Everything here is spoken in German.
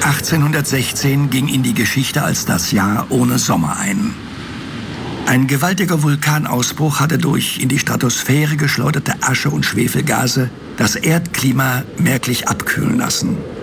1816 ging in die Geschichte als das Jahr ohne Sommer ein. Ein gewaltiger Vulkanausbruch hatte durch in die Stratosphäre geschleuderte Asche- und Schwefelgase das Erdklima merklich abkühlen lassen.